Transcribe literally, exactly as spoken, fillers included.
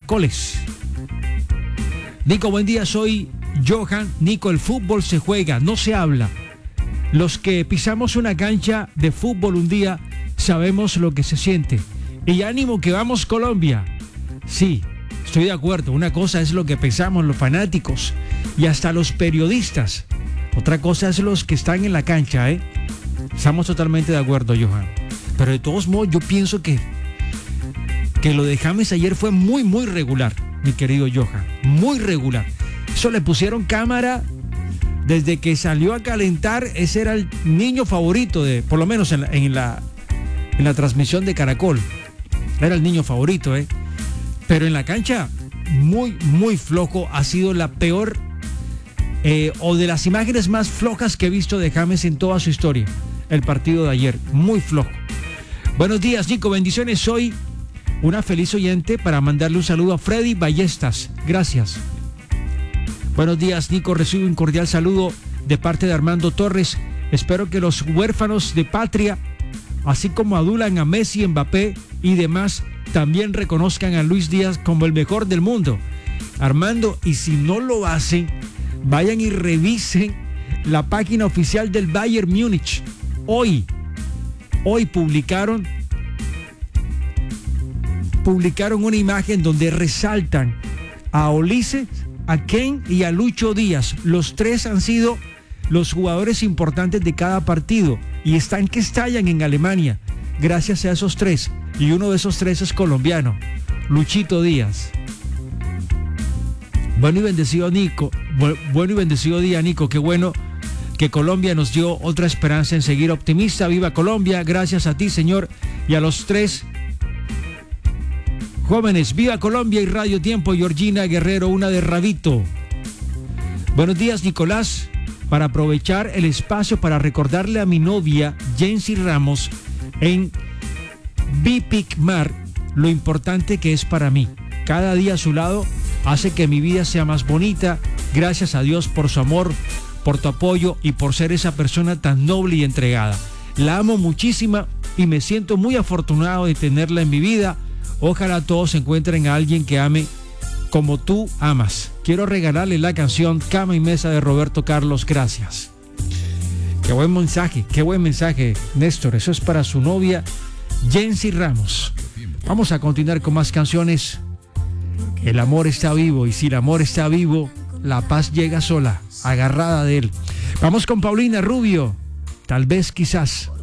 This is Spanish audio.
caracoles. Nico, buen día, soy Johan. Nico, el fútbol se juega, no se habla. Los que pisamos una cancha de fútbol un día sabemos lo que se siente. Y ánimo que vamos Colombia. Sí, estoy de acuerdo. Una cosa es lo que pensamos los fanáticos y hasta los periodistas. Otra cosa es los que están en la cancha, ¿eh? Estamos totalmente de acuerdo, Johan. Pero de todos modos yo pienso que, que lo de James ayer fue muy, muy regular, mi querido Johan. Muy regular. Eso le pusieron cámara desde que salió a calentar. Ese era el niño favorito, de, por lo menos en la, en la, en la transmisión de Caracol. Era el niño favorito, ¿eh? Pero en la cancha, muy, muy flojo. Ha sido la peor eh, o de las imágenes más flojas que he visto de James en toda su historia. El partido de ayer, muy flojo. Buenos días, Nico, bendiciones. Soy una feliz oyente para mandarle un saludo a Freddy Ballestas. Gracias. Buenos días, Nico, recibo un cordial saludo de parte de Armando Torres. Espero que los huérfanos de patria, así como adulan a Messi, Mbappé y demás, también reconozcan a Luis Díaz como el mejor del mundo. Armando, y si no lo hacen, vayan y revisen la página oficial del Bayern Múnich. Hoy, hoy publicaron, publicaron una imagen donde resaltan a Ulises, a Kane y a Lucho Díaz. Los tres han sido los jugadores importantes de cada partido y están que estallan en Alemania gracias a esos tres. Y uno de esos tres es colombiano, Luchito Díaz. Bueno y bendecido Nico, bueno y bendecido día, Nico. Qué bueno que Colombia nos dio otra esperanza en seguir optimista. Viva Colombia, gracias a ti, Señor, y a los tres jóvenes. Viva Colombia y Radio Tiempo. Georgina Guerrero, una de Rabito. Buenos días, Nicolás. Para aprovechar el espacio para recordarle a mi novia, Jency Ramos, en Bipic Mar, lo importante que es para mí. Cada día a su lado hace que mi vida sea más bonita. Gracias a Dios por su amor, por tu apoyo y por ser esa persona tan noble y entregada. La amo muchísimo y me siento muy afortunado de tenerla en mi vida. Ojalá todos encuentren a alguien que ame como tú amas. Quiero regalarle la canción Cama y Mesa de Roberto Carlos. Gracias. Qué buen mensaje, qué buen mensaje, Néstor. Eso es para su novia, Jency Ramos. Vamos a continuar con más canciones. El amor está vivo y si el amor está vivo, la paz llega sola, agarrada de él. Vamos con Paulina Rubio. Tal vez, quizás.